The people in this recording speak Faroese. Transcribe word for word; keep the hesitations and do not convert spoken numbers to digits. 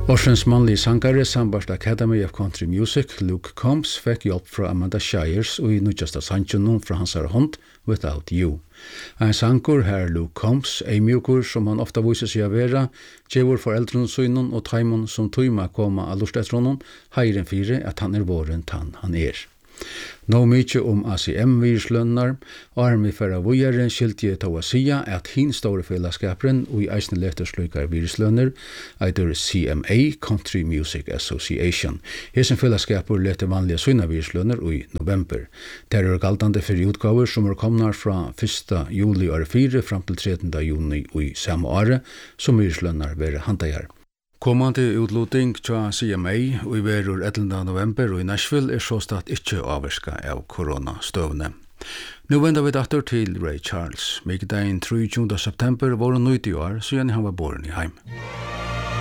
Årsens mannlige sangare Sambart Academy of Country Music, Luke Combs, fikk hjelp fra Amanda Shires og i nødjasta sannsjonen fra hans hånd, Without You. En sanger her Luke Combs, en mjukur som han ofta viser seg å være, gjør foreldrene sønnen og taimon som tøyma koma av lortettronen, heiren fire at han er våren tann han er. Nå mykje om A C M-virslønnar, og er vi for å vujere skilte jeg til å sia at hin store fellesskaperen og i eisne letter slukar virslønner eitur C M A, Country Music Association. Hesen fellesskaper letter vanlige sønna virslønner i november. Der er galtande for utgaver som er komnar fra første juli år fire fram til trettende juni i samme året som virslønnar være handajar. Kommande utluting tja C M A og i verur ellevte november og i Nashville er såstatt ikkje avverska av koronastøvne. Nu vender vi datter til Ray Charles. Mikdagen tjuende september var han nøyt i år, siden han var born i heim.